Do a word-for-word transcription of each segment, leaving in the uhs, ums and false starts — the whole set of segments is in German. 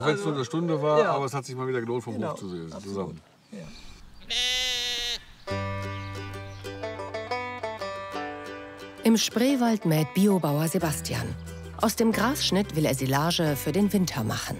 Wenn es nur eine Stunde war, ja. aber es hat sich mal wieder gelohnt, vom Genau, Hof zu sehen. absolut. Zusammen. Ja. Im Spreewald mäht Biobauer Sebastian. Aus dem Grasschnitt will er Silage für den Winter machen.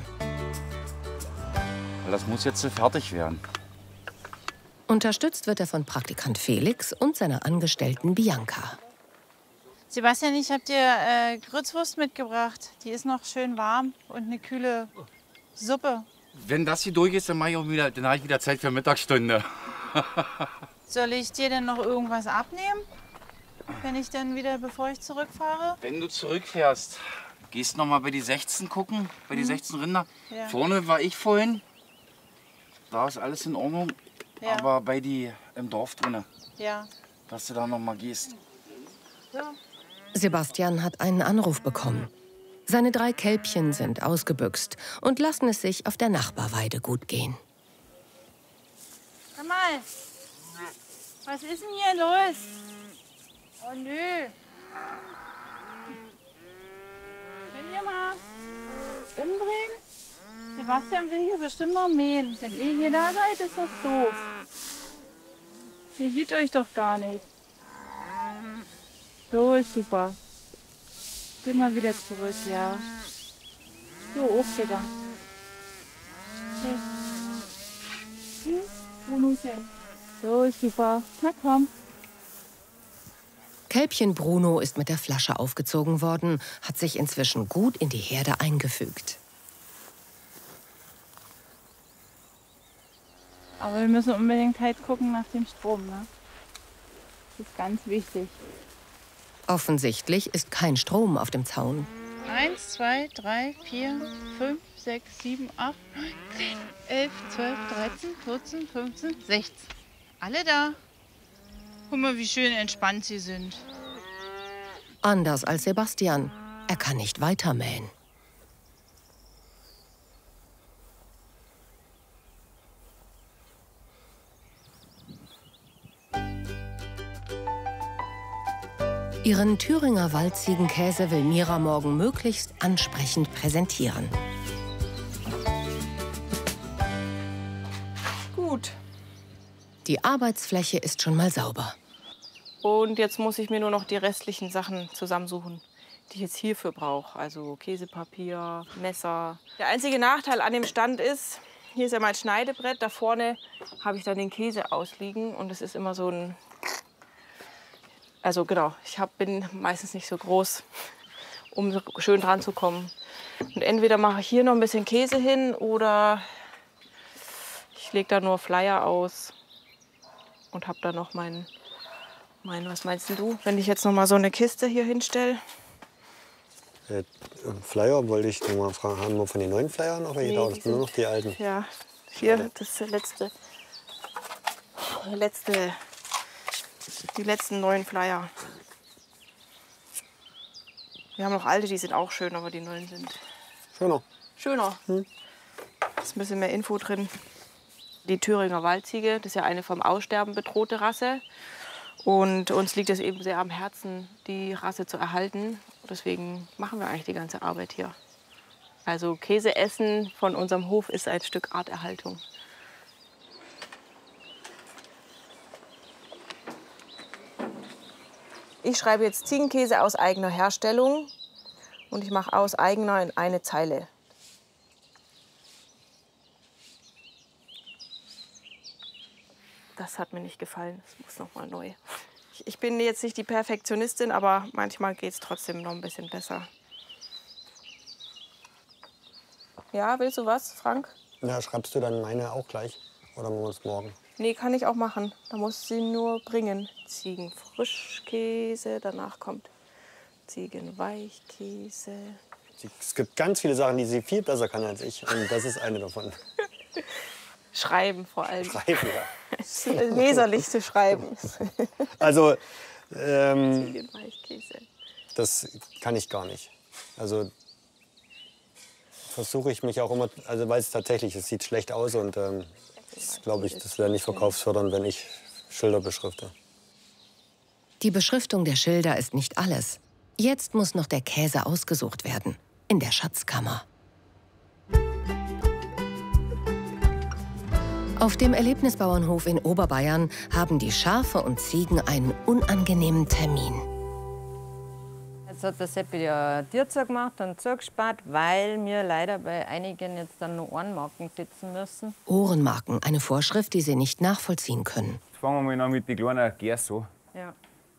Das muss jetzt fertig werden. Unterstützt wird er von Praktikant Felix und seiner Angestellten Bianca. Sebastian, ich habe dir äh, Grützwurst mitgebracht. Die ist noch schön warm und eine kühle Suppe. Wenn das hier durch ist, dann, mache ich auch wieder, dann habe ich wieder Zeit für Mittagsstunde. Soll ich dir denn noch irgendwas abnehmen, wenn ich dann wieder, bevor ich zurückfahre? Wenn du zurückfährst, gehst noch mal bei die sechzehn gucken, bei die sechzehn Rinder. Ja. Vorne war ich vorhin, da ist alles in Ordnung, Ja. aber bei die im Dorf drinne, Ja. dass du da noch mal gehst. Ja. Sebastian hat einen Anruf bekommen. Seine drei Kälbchen sind ausgebüxt und lassen es sich auf der Nachbarweide gut gehen. Hör mal, was ist denn hier los? Oh nö. Können wir mal umdrehen? Sebastian will hier bestimmt noch mähen. Wenn ihr hier da seid, ist das doof. Ihr sieht euch doch gar nicht. So ist super. Geh mal wieder zurück, ja. So, okay dann. Okay. Hm? Brunochen. So ist super. Na komm. Kälbchen Bruno ist mit der Flasche aufgezogen worden, hat sich inzwischen gut in die Herde eingefügt. Aber wir müssen unbedingt halt gucken nach dem Strom, ne? Das ist ganz wichtig. Offensichtlich ist kein Strom auf dem Zaun. Eins, zwei, drei, vier, fünf, sechs, sieben, acht, neun, zehn, elf, zwölf, dreizehn, vierzehn, fünfzehn, sechzehn. Alle da. Guck mal, wie schön entspannt sie sind. Anders als Sebastian. Er kann nicht weitermähen. Ihren Thüringer Waldziegenkäse will Mira morgen möglichst ansprechend präsentieren. Gut. Die Arbeitsfläche ist schon mal sauber. Und jetzt muss ich mir nur noch die restlichen Sachen zusammensuchen, die ich jetzt hierfür brauche. Also Käsepapier, Messer. Der einzige Nachteil an dem Stand ist, hier ist ja mein Schneidebrett. Da vorne habe ich dann den Käse ausliegen. Und es ist immer so ein... Also genau, ich hab, bin meistens nicht so groß, um so schön dran zu kommen. Und entweder mache ich hier noch ein bisschen Käse hin oder ich lege da nur Flyer aus und habe da noch meinen, mein, was meinst du, wenn ich jetzt noch mal so eine Kiste hier hinstelle? Äh, Flyer wollte ich noch mal fragen, haben wir von den neuen Flyern noch welche Nee, da? die Das sind nur noch die alten. Ja, hier, das ist der letzte, letzte, die letzten neuen Flyer. Wir haben noch alte, die sind auch schön, aber die neuen sind Schöner. schöner. Hm. Da ist ein bisschen mehr Info drin. Die Thüringer Waldziege, das ist ja eine vom Aussterben bedrohte Rasse. Und uns liegt es eben sehr am Herzen, die Rasse zu erhalten. Deswegen machen wir eigentlich die ganze Arbeit hier. Also Käse essen von unserem Hof ist ein Stück Arterhaltung. Ich schreibe jetzt Ziegenkäse aus eigener Herstellung und ich mache aus eigener in eine Zeile. Das hat mir nicht gefallen, das muss noch mal neu. Ich bin jetzt nicht die Perfektionistin, aber manchmal geht es trotzdem noch ein bisschen besser. Ja, willst du was, Frank? Ja, schreibst du dann meine auch gleich? Oder machen wir es morgen? Nee, kann ich auch machen. Da muss sie nur bringen. Ziegenfrischkäse, danach kommt Ziegenweichkäse. Es gibt ganz viele Sachen, die sie viel besser kann als ich. Und das ist eine davon. Schreiben vor allem. Schreiben, ja. Leserlich zu schreiben. Also, ähm, Ziegenweichkäse. das kann ich gar nicht. Also versuche ich mich auch immer, also weil es tatsächlich, es sieht schlecht aus und ähm, das glaube ich, das wäre nicht verkaufsfördernd, wenn ich Schilder beschrifte. Die Beschriftung der Schilder ist nicht alles. Jetzt muss noch der Käse ausgesucht werden. In der Schatzkammer. Auf dem Erlebnisbauernhof in Oberbayern haben die Schafe und Ziegen einen unangenehmen Termin. Jetzt hat der Seppi ja Tierzug gemacht und zugespart, weil wir leider bei einigen jetzt dann noch Ohrenmarken setzen müssen. Ohrenmarken, eine Vorschrift, die sie nicht nachvollziehen können. Jetzt fangen wir mal an mit den kleinen Gers an. Ja.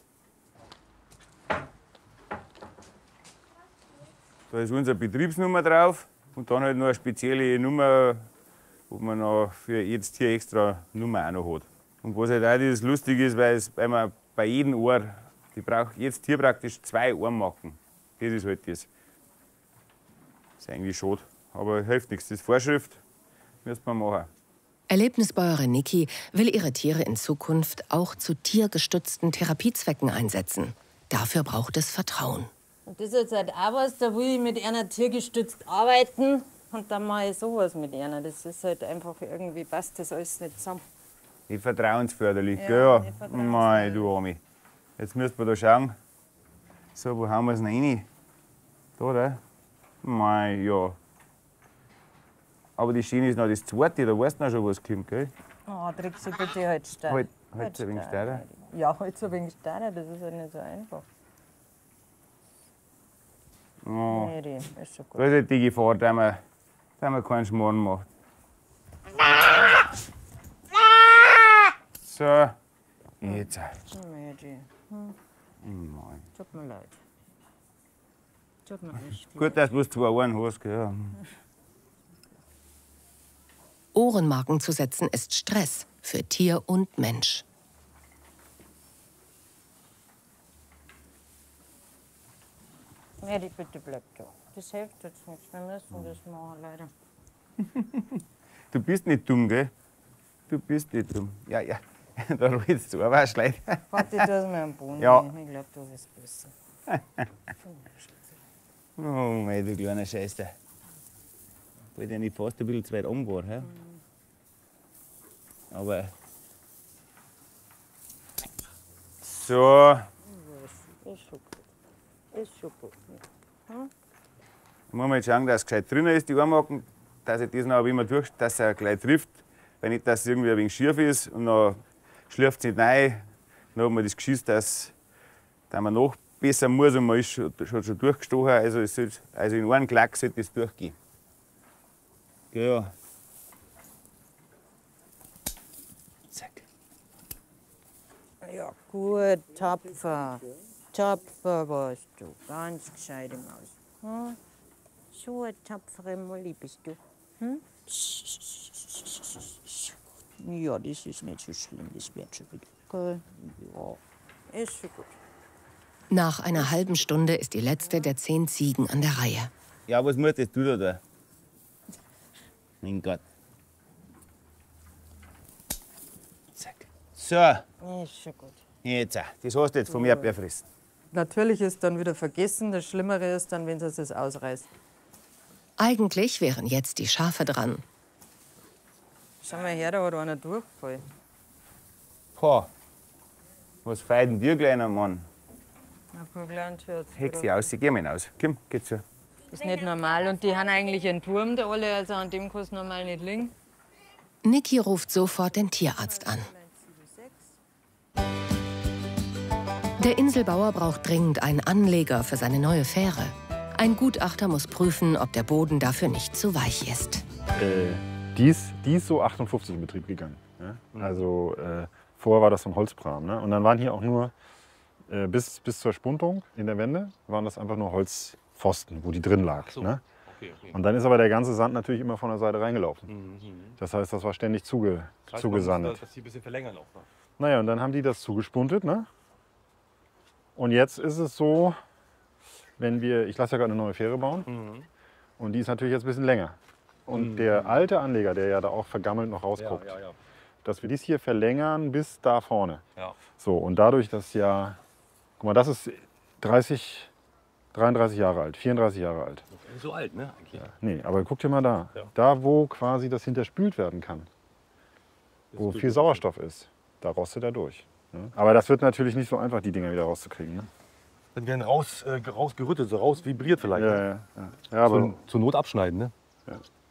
Da ist unsere Betriebsnummer drauf und dann halt noch eine spezielle Nummer, wo man noch für jedes Tier extra Nummer auch noch hat. Und was halt auch das Lustige ist, weil, es, weil man bei jedem Ohr, die braucht jedes Tier praktisch zwei Ohrmarken. Das ist halt das. Das ist eigentlich schade, aber hilft nichts. Das ist Vorschrift, müsste man machen. Erlebnisbäuerin Niki will ihre Tiere in Zukunft auch zu tiergestützten Therapiezwecken einsetzen. Dafür braucht es Vertrauen. Und das ist jetzt halt auch was, da will ich mit einer tiergestützt arbeiten und dann mache ich sowas mit einer. Das ist halt einfach irgendwie, passt das alles nicht zusammen. Nicht vertrauensförderlich, Ja, gell? nicht vertrauensförderlich. Mei, du Ami. Jetzt müssen wir da schauen. So, wo haben wir es denn rein? Da, da. Mei, ja. Aber das Schöne ist noch das Zweite, da weißt du noch schon, was kommt, gell? Oh, drück sie bitte halt steil. Halt, halt so ein wenig steiler. Ja, halt so ein wenig steiler, das ist halt nicht so einfach. Oh. Nee, die ist schon gut. Da ist halt die Gefahr, dass man, dass man keinen Schmarrn macht. So. Jetzt. Nee, die. Hm. Mei. Tut mir leid. Tut mir echt leid. Gut, dass du zwei Ohren hast, gell? Ohrenmarken zu setzen ist Stress für Tier und Mensch. Nee, die bitte bleibt da. Das hilft jetzt nichts. Wir müssen das machen, leider. Du bist nicht dumm, gell? Du bist nicht dumm. Ja, ja. Da rollst du aber auch schlecht. Warte, ich tu's mir am Boden. Ja. Ich glaube, du wirst besser. Oh, mei, du kleiner Scheiße. Weil der nicht fast ein bisschen zu weit oben war. He? Aber. So. Ist schon gut. Ist schon gut. Muss man jetzt schauen, dass es gescheit drin ist, die Ohrmarken, dass ich das noch aber immer durch, dass er gleich trifft. Weil nicht, dass es irgendwie ein wenig schief ist und dann schlürft es nicht rein. Dann hat man das Geschiss, dass, dass man noch besser muss und man ist schon, schon, schon durchgestochen. Also, es soll, also in einem Klack sollte es durchgehen. Ja. Zack. Ja, gut, tapfer. Tapfer warst du. Ganz gescheite Maus. Hm? So eine tapfere Molly bist du. Hm? Ja, das ist nicht so schlimm. Das wird schon wieder. Okay. Ja, ist schon gut. Nach einer halben Stunde ist die letzte der zehn Ziegen an der Reihe. Ja, was möchtest du da? da? Mein Gott. Zack. So, Ist schon gut. jetzt. Das hast du jetzt vom Erdbeer fressen. Natürlich ist dann wieder vergessen. Das Schlimmere ist dann, wenn es es ausreißt. Eigentlich wären jetzt die Schafe dran. Schau mal her, da hat einer durchgefallen. Pah. Was feiert denn dir, kleiner Mann? Na, Kugellandwirt. Hex sie aus, geh mal hinaus. Komm, geh zu. Das ist nicht normal. Und die haben eigentlich einen Turm, die alle, also an dem kann es normal nicht liegen. Niki ruft sofort den Tierarzt an. Der Inselbauer braucht dringend einen Anleger für seine neue Fähre. Ein Gutachter muss prüfen, ob der Boden dafür nicht zu weich ist. Äh, die, ist, die ist so achtundfünfzig in Betrieb gegangen. Ja? Also äh, vorher war das so ein Holzpram. Ne? Und dann waren hier auch nur, äh, bis, bis zur Spuntung in der Wände, waren das einfach nur Holzpfosten, wo die drin lag. So. Ne? Okay, okay. Und dann ist aber der ganze Sand natürlich immer von der Seite reingelaufen. Mhm. Das heißt, das war ständig zuge, das heißt, zugesandet. Das hier ein bisschen verlängern auch. Ne? Naja, und dann haben die das zugespuntet. Ne? Und jetzt ist es so, wenn wir, ich lasse ja gerade eine neue Fähre bauen, mhm. und die ist natürlich jetzt ein bisschen länger. Und mhm. der alte Anleger, der ja da auch vergammelt noch rausguckt, ja, ja, ja. dass wir dies hier verlängern bis da vorne. Ja. So, und dadurch, dass ja, guck mal, das ist dreißig, dreiunddreißig Jahre alt, vierunddreißig Jahre alt. Nicht so alt, ne? Eigentlich. Ja, nee, aber guck dir mal da. Ja. Da, wo quasi das hinterspült werden kann, wo viel Sauerstoff ist, da rostet er durch. Ne? Aber das wird natürlich nicht so einfach, die Dinger wieder rauszukriegen. Ne? Dann werden raus, äh, rausgerüttet, so raus vibriert vielleicht. Ja, ja, ja. Ja, aber zur, zur Not abschneiden, ne? Ja.